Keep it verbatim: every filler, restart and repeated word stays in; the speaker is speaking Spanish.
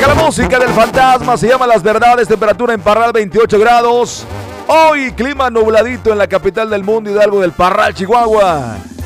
la música del fantasma, se llama Las Verdades, temperatura en Parral veintiocho grados. Hoy clima nubladito en la capital del mundo, Hidalgo del Parral, Chihuahua.